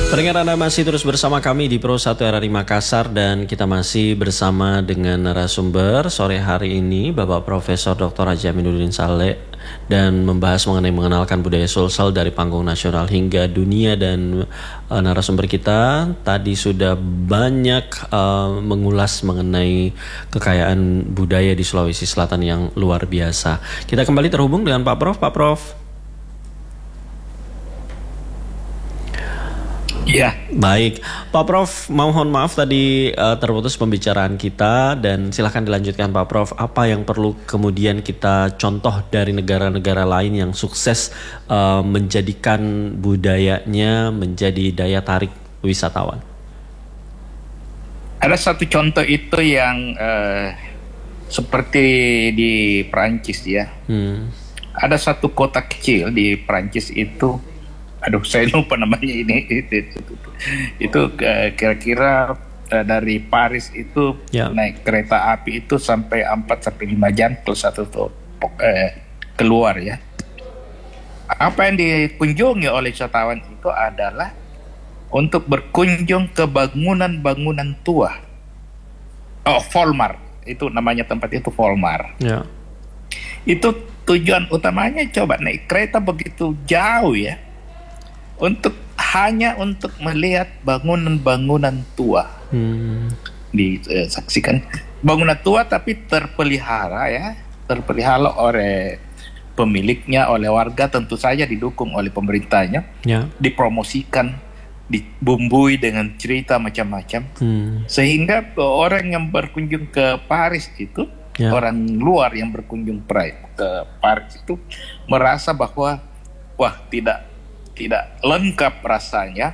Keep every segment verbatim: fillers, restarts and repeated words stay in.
Pendengar, Anda masih terus bersama kami di Pro satu R R I Makassar dan kita masih bersama dengan narasumber sore hari ini Bapak Profesor Doktor Haji Aminuddin Saleh dan membahas mengenai mengenalkan budaya Sulsel dari panggung nasional hingga dunia. Dan uh, narasumber kita tadi sudah banyak uh, mengulas mengenai kekayaan budaya di Sulawesi Selatan yang luar biasa. Kita kembali terhubung dengan Pak Prof. Pak Prof. Ya, baik, Pak Prof. Mohon maaf tadi uh, terputus pembicaraan kita dan silahkan dilanjutkan Pak Prof. Apa yang perlu kemudian kita contoh dari negara-negara lain yang sukses uh, menjadikan budayanya menjadi daya tarik wisatawan? Ada satu contoh itu yang uh, seperti di Perancis ya. Hmm. Ada satu kota kecil di Perancis itu. Aduh, saya lupa namanya ini. Itu, itu, itu, itu uh, kira-kira uh, dari Paris itu ya. Naik kereta api itu sampai empat sampai lima jam plus satu tuh uh, keluar ya. Apa yang dikunjungi oleh wisatawan itu adalah untuk berkunjung ke bangunan-bangunan tua. Oh, Volmar. Itu namanya tempat itu Volmar. Ya. Itu tujuan utamanya coba naik kereta begitu jauh ya. Untuk hanya untuk melihat bangunan-bangunan tua, hmm. disaksikan bangunan tua tapi terpelihara ya, terpelihara oleh pemiliknya, oleh warga, tentu saja didukung oleh pemerintahnya, ya. Dipromosikan, dibumbui dengan cerita macam-macam, hmm. sehingga orang yang berkunjung ke Paris itu, ya. Orang luar yang berkunjung ke Paris itu merasa bahwa wah tidak tidak lengkap rasanya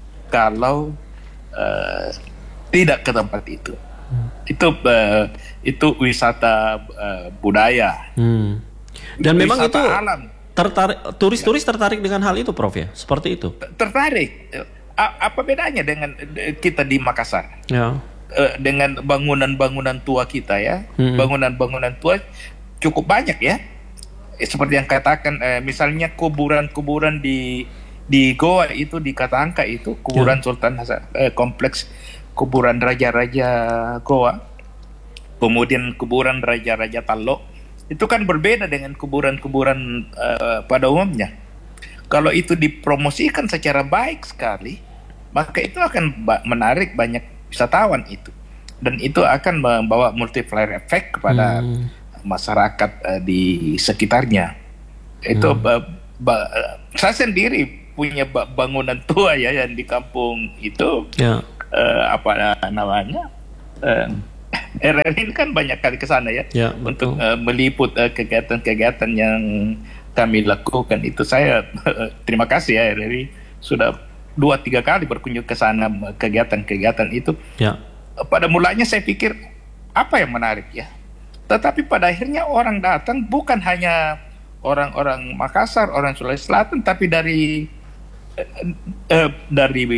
kalau uh, tidak ke tempat itu. Hmm. Itu uh, itu wisata uh, budaya. Hmm. Dan memang itu alam. Tertarik, turis-turis tertarik dengan hal itu, Prof ya, seperti itu. Tertarik. A- apa bedanya dengan kita di Makassar? Ya. Uh, dengan bangunan-bangunan tua kita ya, hmm. bangunan-bangunan tua cukup banyak ya. Seperti yang katakan, eh, misalnya kuburan-kuburan di di Goa itu, di Katangka itu, kuburan yeah. Sultan Hasan, eh, kompleks kuburan raja-raja Goa, kemudian kuburan raja-raja Tallo, itu kan berbeda dengan kuburan-kuburan eh, pada umumnya. Kalau itu dipromosikan secara baik sekali, maka itu akan ba- menarik banyak wisatawan itu, dan itu akan membawa multiplier effect kepada hmm. masyarakat uh, di sekitarnya. Itu hmm. ba, ba, saya sendiri punya bangunan tua ya yang di kampung itu, ya. uh, apa namanya, uh, R R I ini kan banyak kali ke sana ya, ya untuk uh, meliput uh, kegiatan-kegiatan yang kami lakukan itu. Saya uh, terima kasih ya R R I sudah dua tiga kali berkunjung ke sana kegiatan-kegiatan itu. Ya. Uh, pada mulanya saya pikir apa yang menarik ya. Tetapi pada akhirnya orang datang bukan hanya orang-orang Makassar, orang Sulawesi Selatan, tapi dari eh, eh, dari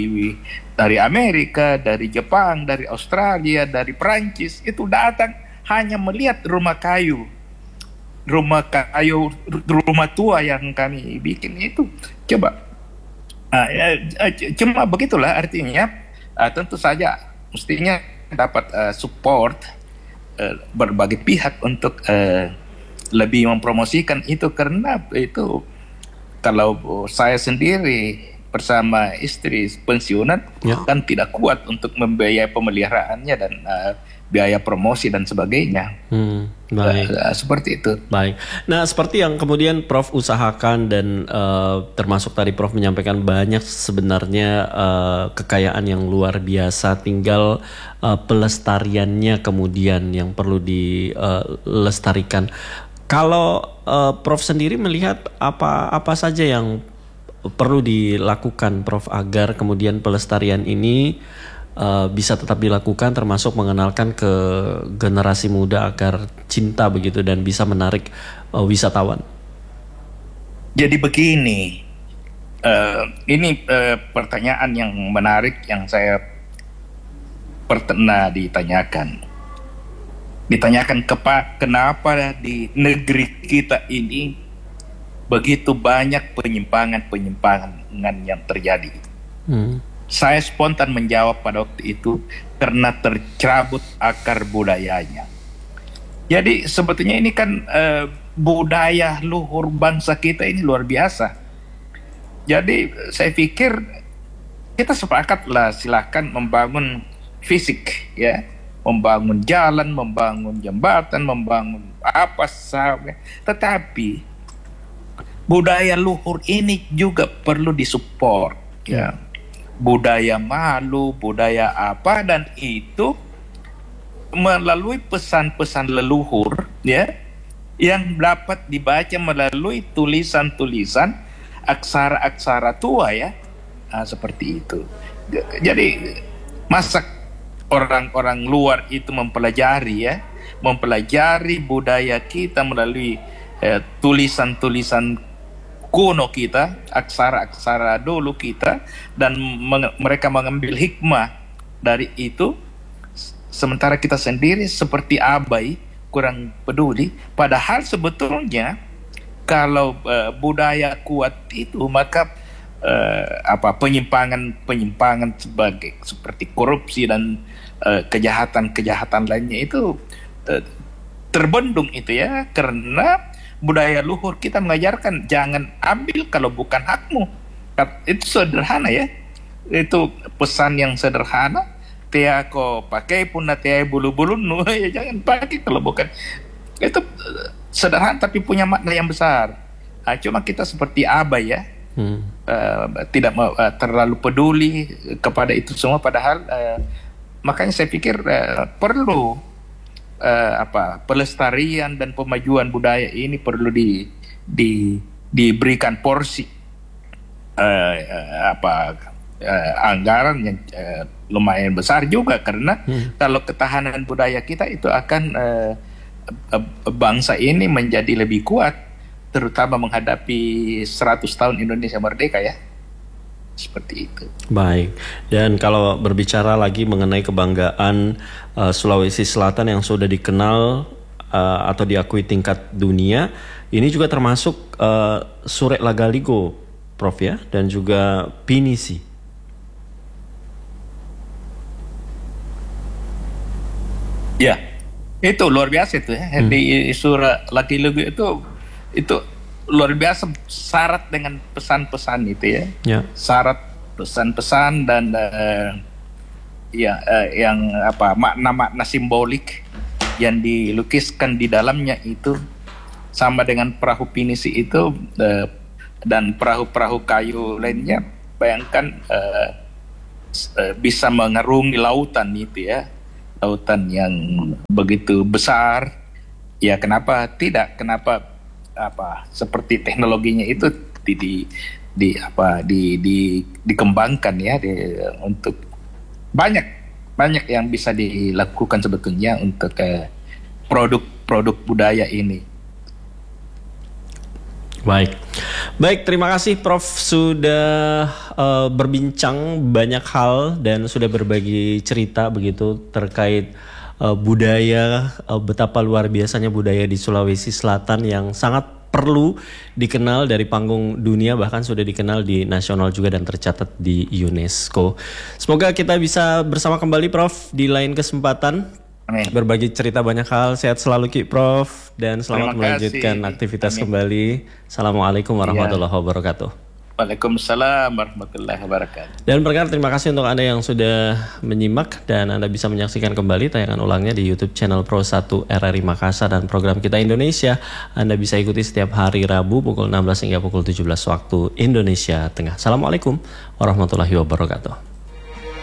dari Amerika, dari Jepang, dari Australia, dari Perancis itu datang hanya melihat rumah kayu, rumah kayu, rumah tua yang kami bikin itu. Coba, uh, uh, cuma begitulah artinya. Uh, tentu saja mestinya dapat uh, support berbagai pihak untuk uh, lebih mempromosikan itu, karena itu kalau saya sendiri bersama istri pensiunan ya. Kan tidak kuat untuk membiayai pemeliharaannya dan uh, biaya promosi dan sebagainya. Hmm, baik. Uh, seperti itu. Baik. Nah, seperti yang kemudian Prof usahakan dan uh, termasuk tadi Prof menyampaikan banyak sebenarnya uh, kekayaan yang luar biasa, tinggal uh, pelestariannya kemudian yang perlu dilestarikan. Uh, Kalau uh, Prof sendiri melihat apa apa saja yang perlu dilakukan Prof agar kemudian pelestarian ini Uh, bisa tetap dilakukan, termasuk mengenalkan ke generasi muda agar cinta begitu dan bisa menarik uh, wisatawan. Jadi begini, uh, ini uh, pertanyaan yang menarik yang saya pernah ditanyakan. Ditanyakan kepa, kenapa di negeri kita ini begitu banyak penyimpangan-penyimpangan yang terjadi. Hmm. Saya spontan menjawab pada waktu itu karena tercabut akar budayanya. Jadi sebetulnya ini kan eh, budaya luhur bangsa kita ini luar biasa. Jadi saya pikir kita sepakatlah silahkan membangun fisik, ya, membangun jalan, membangun jembatan, membangun apa saja. Tetapi budaya luhur ini juga perlu disupport, ya. Budaya malu, budaya apa, dan itu melalui pesan-pesan leluhur, ya, yang dapat dibaca melalui tulisan-tulisan aksara-aksara tua, ya. Nah, seperti itu. Jadi masa orang-orang luar itu mempelajari, ya, mempelajari budaya kita melalui eh, tulisan-tulisan kuno kita, aksara-aksara dulu kita, dan meng- mereka mengambil hikmah dari itu, sementara kita sendiri seperti abai, kurang peduli. Padahal sebetulnya kalau uh, budaya kuat itu, maka uh, apa penyimpangan-penyimpangan sebagai seperti korupsi dan uh, kejahatan-kejahatan lainnya itu uh, terbendung itu, ya, karena budaya luhur kita mengajarkan jangan ambil kalau bukan hakmu. Itu sederhana, ya. Itu pesan yang sederhana. Tia ko pakai pun tia bulu-bulu nu, ya jangan pakai kalau bukan. Itu sederhana tapi punya makna yang besar. Nah, cuma kita seperti abai, ya. Hmm. Uh, tidak uh, terlalu peduli kepada itu semua, padahal uh, makanya saya pikir uh, perlu Uh, apa pelestarian dan pemajuan budaya ini perlu di, di diberikan porsi uh, uh, apa uh, anggaran yang uh, lumayan besar juga, karena hmm. kalau ketahanan budaya kita itu akan uh, uh, bangsa ini menjadi lebih kuat, terutama menghadapi seratus tahun Indonesia merdeka, ya. Seperti itu. Baik. Dan kalau berbicara lagi mengenai kebanggaan uh, Sulawesi Selatan yang sudah dikenal uh, atau diakui tingkat dunia, ini juga termasuk uh, Surek Lagaligo, Prof, ya, dan juga Pinisi. Ya, itu luar biasa itu, ya. Hmm. Di Surek Lagaligo itu itu luar biasa, syarat dengan pesan-pesan itu, ya, ya. Syarat pesan-pesan dan uh, ya uh, yang apa makna-makna simbolik yang dilukiskan di dalamnya itu sama dengan perahu Pinisi itu uh, dan perahu-perahu kayu lainnya. Bayangkan uh, uh, bisa mengarungi lautan itu, ya, lautan yang begitu besar. Ya, kenapa tidak? Kenapa apa seperti teknologinya itu di, di, di apa di, di dikembangkan, ya, di, untuk banyak banyak yang bisa dilakukan sebetulnya untuk eh, produk-produk budaya ini. Baik, baik, terima kasih Prof sudah uh, berbincang banyak hal dan sudah berbagi cerita begitu terkait Uh, budaya, uh, betapa luar biasanya budaya di Sulawesi Selatan yang sangat perlu dikenal dari panggung dunia, bahkan sudah dikenal di nasional juga dan tercatat di UNESCO. Semoga kita bisa bersama kembali, Prof, di lain kesempatan. Amin. Berbagi cerita banyak hal. Sehat selalu, Ki Prof, dan selamat melanjutkan aktivitas Amin. Kembali. Assalamualaikum warahmatullahi ya. wabarakatuh. Waalaikumsalam warahmatullahi wabarakatuh. Dan perkara terima kasih untuk Anda yang sudah menyimak, dan Anda bisa menyaksikan kembali tayangan ulangnya di YouTube channel Pro satu R R I Makassar dan program Kita Indonesia. Anda bisa ikuti setiap hari Rabu pukul enam belas hingga pukul tujuh belas waktu Indonesia Tengah. Assalamualaikum warahmatullahi wabarakatuh.